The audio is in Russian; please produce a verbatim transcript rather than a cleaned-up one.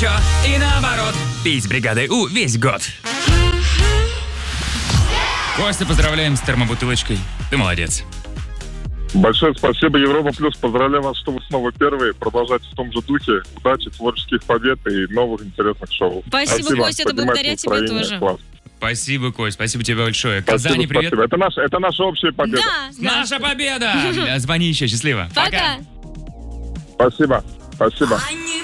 еще и наоборот. Пить с бригадой У весь год. Костя, поздравляем с термобутылочкой. Ты молодец. Большое спасибо, Европа Плюс. Поздравляю вас, что вы снова первые. Продолжайте в том же духе. Удачи, творческих побед и новых интересных шоу. Спасибо, спасибо. Костя, это благодаря тебе тоже. Класс. Спасибо, Кость, спасибо тебе большое. Спасибо, Казани, привет. Спасибо. Это, наш, это наша общая победа. Да, наша победа. Звони еще, счастливо. Пока. Спасибо, спасибо.